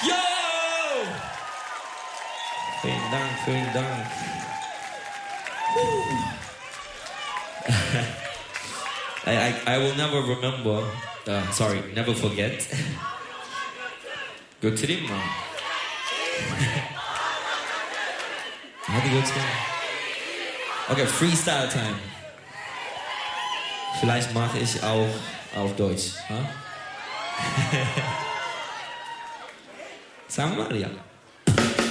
Yo! Vielen Dank, vielen Dank. I will never remember, never forget. götüreyim mi? Hadi götüreyim. Okay, Freestyle Time. Vielleicht mache ich auch auf Deutsch. Huh? Sagen wir mal, ja.